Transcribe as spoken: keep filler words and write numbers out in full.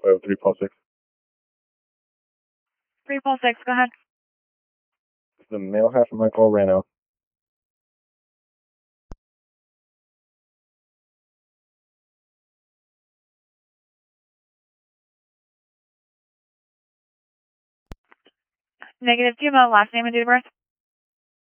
oh three Paul six. three Paul six, go ahead. It's the male half of Michael Rano. Negative. Do you have a last name and date of birth?